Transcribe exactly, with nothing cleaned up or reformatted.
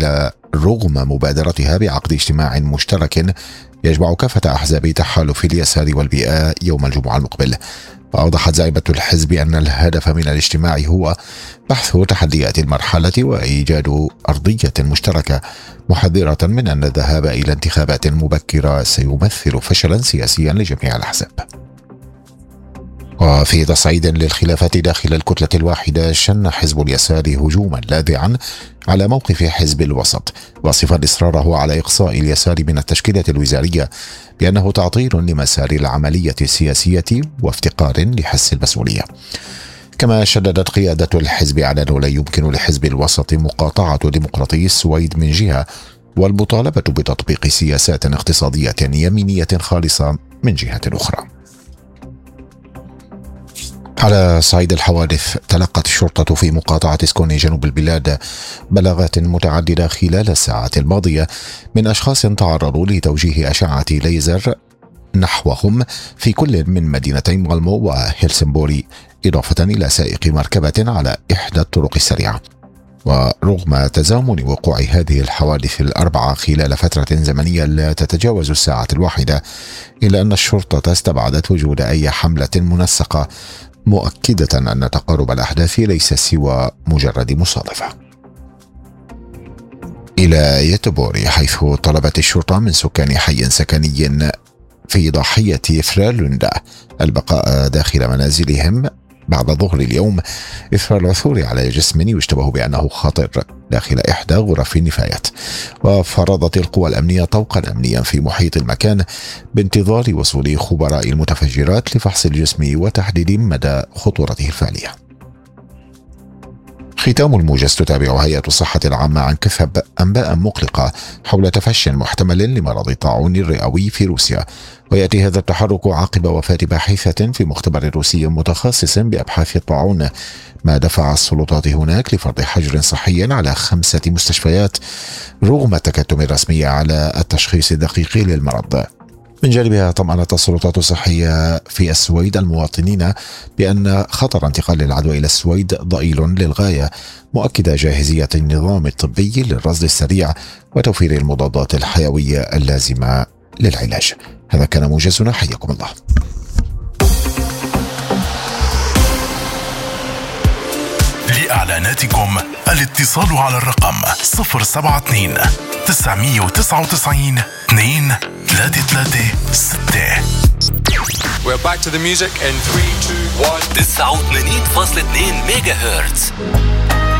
هذا رغم مبادرتها بعقد اجتماع مشترك يجمع كافة أحزاب تحالف اليسار والبيئة يوم الجمعة المقبل. وأوضحت زعيمة الحزب أن الهدف من الاجتماع هو بحث تحديات المرحلة وإيجاد أرضية مشتركة، محذرة من أن الذهاب إلى انتخابات مبكرة سيمثل فشلا سياسيا لجميع الأحزاب. وفي تصعيد للخلافات داخل الكتلة الواحدة، شن حزب اليسار هجوما لاذعا على موقف حزب الوسط، واصفا إصراره على إقصاء اليسار من التشكيلة الوزارية بأنه تعطيل لمسار العملية السياسية وافتقار لحس المسؤولية. كما شددت قيادة الحزب على أنه لا يمكن لحزب الوسط مقاطعة ديمقراطي السويد من جهة، والمطالبة بتطبيق سياسات اقتصادية يمينية خالصة من جهة أخرى. على صعيد الحوادث، تلقت الشرطة في مقاطعة سكوني جنوب البلاد بلاغات متعددة خلال الساعات الماضية من أشخاص تعرضوا لتوجيه أشعة ليزر نحوهم في كل من مدينتي مالمو وهيلسنبوري، إضافة إلى سائق مركبة على إحدى الطرق السريعة. ورغم تزامن وقوع هذه الحوادث الأربعة خلال فترة زمنية لا تتجاوز الساعة الواحدة، إلا أن الشرطة استبعدت وجود أي حملة منسقة، مؤكدة أن تقارب الأحداث ليس سوى مجرد مصادفة. إلى يتبوري، حيث طلبت الشرطة من سكان حي سكني في ضاحية فرالوندا البقاء داخل منازلهم بعد ظهر اليوم إثر العثور على جسم يشتبه بأنه خطر داخل إحدى غرف النفايات. وفرضت القوى الأمنية طوقا أمنيا في محيط المكان بانتظار وصول خبراء المتفجرات لفحص الجسم وتحديد مدى خطورته الفعلية. ختام الموجز. تتابع هيئة الصحة العامة عن كثب أنباء مقلقة حول تفشي محتمل لمرض الطاعون الرئوي في روسيا، ويأتي هذا التحرك عقب وفاة باحثة في مختبر روسي متخصص بأبحاث الطاعون، ما دفع السلطات هناك لفرض حجر صحي على خمسة مستشفيات رغم التكتم الرسمي على التشخيص الدقيق للمرض. من جانبها طمأنت السلطات الصحية في السويد المواطنين بأن خطر انتقال العدوى إلى السويد ضئيل للغاية، مؤكدة جاهزية النظام الطبي للرصد السريع وتوفير المضادات الحيوية اللازمة للعلاج. هذا كان موجزنا، حياكم الله. لإعلاناتكم الاتصال على الرقم صفر سبعة اثنين تسعمية وتسعة وتسعين اثنين ثلاثة ثلاثة ستة. We're back to the music in three two one. تسعة وثمانين فاصلة اثنين ميجا هرتز.